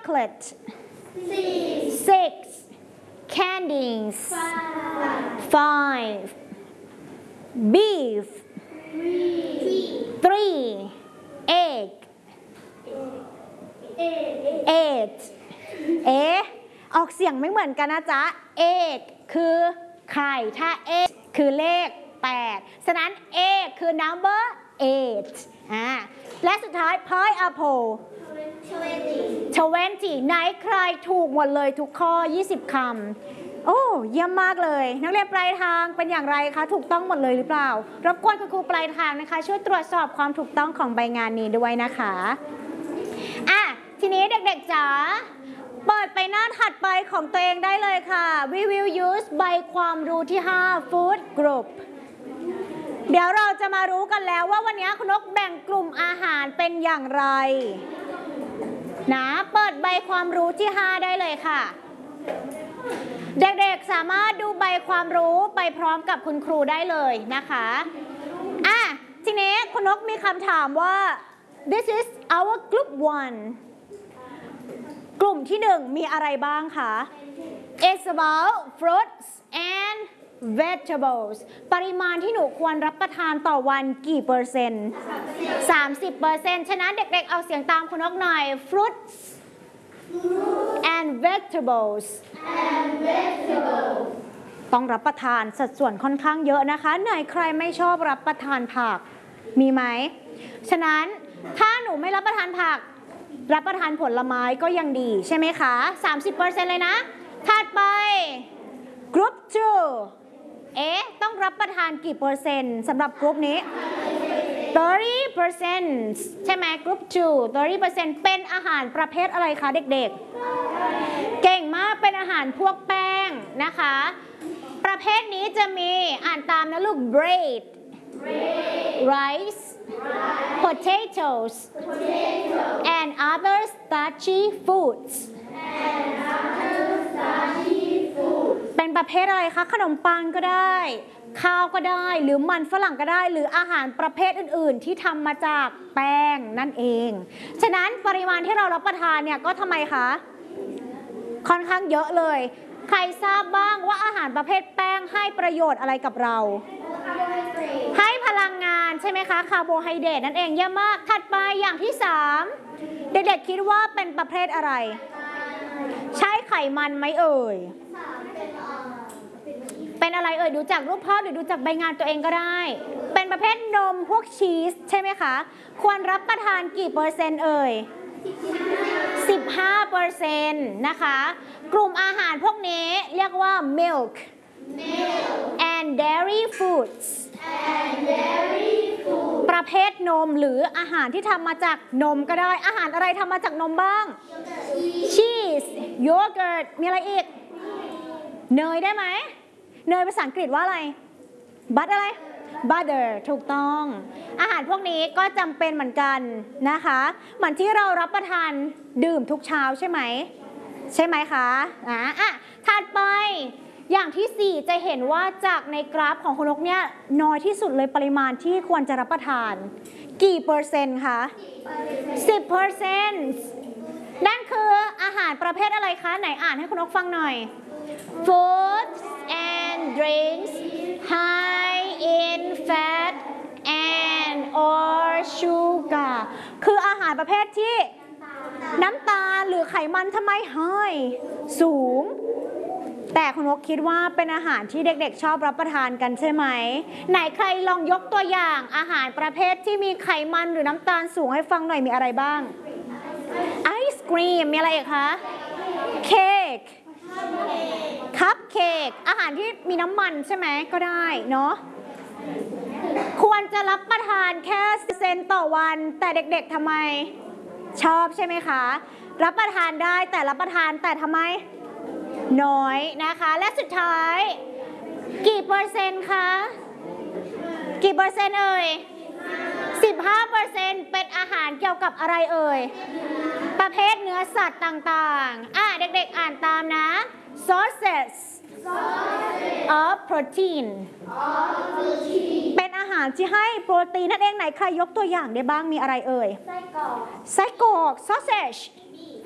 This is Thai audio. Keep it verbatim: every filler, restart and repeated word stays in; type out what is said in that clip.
chocolate six candies five beef three egg eight เอ๊ะออกเสียงไม่เหมือนกันนะจ๊ะ egg คือไข่ถ้า eight คือเลขแปดฉะนั้น egg คือ number eight อ่าและสุดท้าย pineapple twenty ไหนใครถูกหมดเลยทุกข้อยี่สิบคำโอ้เยี่ยมมากเลยนักเรียนปลายทางเป็นอย่างไรคะถูกต้องหมดเลยหรือเปล่ารบกวนคุณครูปลายทางนะคะช่วยตรวจสอบความถูกต้องของใบงานนี้ด้วยนะคะอ่ะทีนี้เด็กๆจ๋าเปิดไปหน้าถัดไปของตัวเองได้เลยค่ะ we will use ใบความรู้ที่ห้า food group เดี๋ยวเราจะมารู้กันแล้วว่าวันนี้คุณนกแบ่งกลุ่มอาหารเป็นอย่างไรนะเปิดใบความรู้ที่ห้าได้เลยค่ะเด็กๆสามารถดูใบความรู้ไปพร้อมกับคุณครูได้เลยนะคะอ่ะทีนี้คุณนกมีคำถามว่า this is our group one กลุ่มที่หนึ่งมีอะไรบ้างคะ it's about fruits and vegetables ปริมาณที่หนูควรรับประทานต่อวันกี่เปอร์เซ็นต์ สามสิบเปอร์เซ็นต์ ฉะนั้นเด็กๆเอาเสียงตามคุณนกหน่อย fruits and vegetables and vegetables ต้องรับประทานสัดส่วนค่อนข้างเยอะนะคะไหนใครไม่ชอบรับประทานผักมีไหมฉะนั้นถ้าหนูไม่รับประทานผักรับประทานผลไม้ก็ยังดีใช่ไหมคะ สามสิบเปอร์เซ็นต์ เลยนะถัดไป group two เอ๊ะต้องรับประทานกี่เปอร์เซ็นต์สำหรับกลุ่มนี้ thirty percent ใช่ไหม group two thirty percent เป็นอาหารประเภทอะไรคะเด็กๆเก่งมากเป็นอาหารพวกแป้งนะคะประเภทนี้จะมีอ่านตามนะลูก bread rice potatoes and other starchy foods เป็นประเภทอะไรคะขนมปังก็ได้ข้าวก็ได้หรือมันฝรั่งก็ได้หรืออาหารประเภทอื่นๆที่ทำมาจากแป้งนั่นเองฉะนั้นปริมาณที่เรารับประทานเนี่ยก็ทำไมคะค่อนข้างเยอะเลยใครทราบบ้างว่าอาหารประเภทแป้งให้ประโยชน์อะไรกับเราให้พลังงานใช่ไหมคะคาร์โบไฮเดรตนั่นเองเยอะมากถัดไปอย่างที่สามเด็กๆคิดว่าเป็นประเภทอะไรใช่ไขมันไหมเอ่ยเป็นอะไรเอ่ยดูจากรูปภาพหรือดูจากใบงานตัวเองก็ได้เป็นประเภทนมพวกชีสใช่ไหมคะควรรับประทานกี่เปอร์เซ็นต์เอ่ย สิบห้าเปอร์เซ็นต์ นะคะกลุ่มอาหารพวกนี้เรียกว่า milk and dairy foods ประเภทนมหรืออาหารที่ทำมาจากนมก็ได้อาหารอะไรทำมาจากนมบ้าง cheese yogurt มีอะไรอีกเนยได้ไหมเนยภาษาอังกฤษว่าอะไร butter อะไร butter ถูกต้องอาหารพวกนี้ก็จำเป็นเหมือนกันนะคะเหมือนที่เรารับประทานดื่มทุกเช้าใช่ไหมใช่ไหมคะอ่ะอ่ะถัดไปอย่างที่สี่จะเห็นว่าจากในกราฟของคุณนกเนี่ยน้อยที่สุดเลยปริมาณที่ควรจะรับประทานกี่เปอร์เซ็นต์คะ สิบเปอร์เซ็นต์ นั่นคืออาหารประเภทอะไรคะไหนอ่านให้คุณนกฟังหน่อย Food and drinks high in fat and or sugar คืออาหารประเภทที่น้ำตาลหรือไขมันทำไม high สูงแต่คุณนกคิดว่าเป็นอาหารที่เด็กๆชอบรับประทานกันใช่ไหมไหนใครลองยกตัวอย่างอาหารประเภทที่มีไขมันหรือน้ำตาลสูงให้ฟังหน่อยมีอะไรบ้างไอศกรีมมีอะไรอีกคะเค้กคัพเค้กอาหารที่มีน้ำมันใช่ไหมก็ได้เนาะควรจะรับประทานแค่เซนต่อวันแต่เด็กๆทำไมชอบใช่ไหมคะรับประทานได้แต่รับประทานแต่ทำไมน้อยนะคะและสุดท้ายกี่เปอร์เซ็นต์คะกี่เปอร์เซ็นต์เอ่ย สิบห้าเปอร์เซ็นต์ เป็นอาหารเกี่ยวกับอะไรเอ่ยประเภทเนื้อสัตว์ต่างๆอ่ะเด็กๆอ่านตามนะ sources of protein เป็นอาหารที่ให้โปรตีนนั่นเองไหนใครยกตัวอย่างได้บ้างมีอะไรเอ่ยไส้กรอกไส้กรอก sausage